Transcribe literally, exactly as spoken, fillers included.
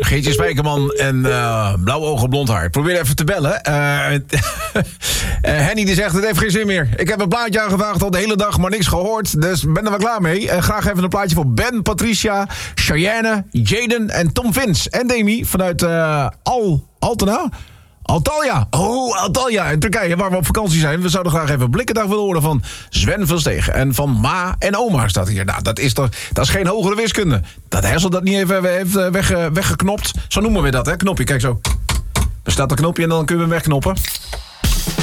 Geertje Spijkerman en uh, blauwe ogen, blond haar. Ik probeer even te bellen. Uh, uh, Henny die zegt, het heeft geen zin meer. Ik heb een plaatje aangevraagd al de hele dag, maar niks gehoord. Dus ben er wel klaar mee. Uh, graag even een plaatje voor Ben, Patricia, Cheyenne, Jaden en Tom Vince. En Demi vanuit uh, Al Altena. Antalya. Oh, Antalya in Turkije, waar we op vakantie zijn. We zouden graag even Blikkendag willen horen van Sven Verstegen. En van Ma en Oma staat hier. Nou, dat is toch, dat is geen hogere wiskunde. Dat Hessel dat niet even heeft weg, weggeknopt. Zo noemen we dat, hè? Knopje, kijk zo. Er staat een knopje en dan kunnen we hem wegknoppen.